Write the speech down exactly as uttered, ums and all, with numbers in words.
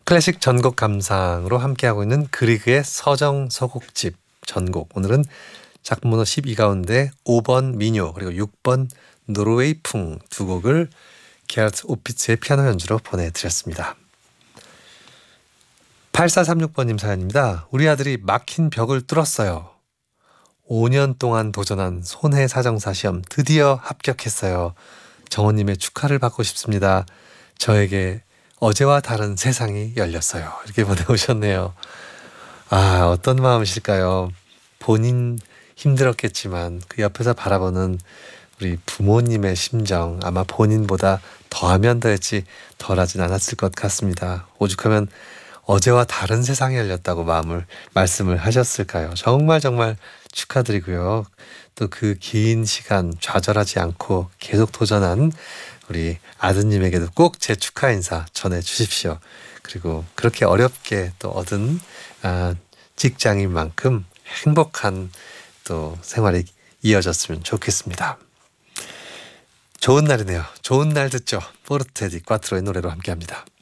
클래식 전곡 감상으로 함께하고 있는 그리그의 서정 서곡집 전곡. 오늘은 작품 번호 십이 가운데 오 번 미뇨 그리고 육 번 노르웨이 풍 두 곡을 게르트 오피츠의 피아노 연주로 보내드렸습니다. 팔사삼육 번님 사연입니다. 우리 아들이 막힌 벽을 뚫었어요. 오 년 동안 도전한 손해사정사 시험 드디어 합격했어요. 정호님의 축하를 받고 싶습니다. 저에게 어제와 다른 세상이 열렸어요. 이렇게 보내오셨네요. 아, 어떤 마음이실까요? 본인 힘들었겠지만 그 옆에서 바라보는 우리 부모님의 심정, 아마 본인보다 더하면 더했지 덜하진 않았을 것 같습니다. 오죽하면 어제와 다른 세상이 열렸다고 마음을 말씀을 하셨을까요? 정말 정말 축하드리고요. 또 그 긴 시간 좌절하지 않고 계속 도전한 우리 아드님에게도 꼭 제 축하 인사 전해주십시오. 그리고 그렇게 어렵게 또 얻은 아, 직장인 만큼 행복한 또 생활이 이어졌으면 좋겠습니다. 좋은 날이네요. 좋은 날 듣죠. 포르테 디 꽈트로의 노래로 함께합니다.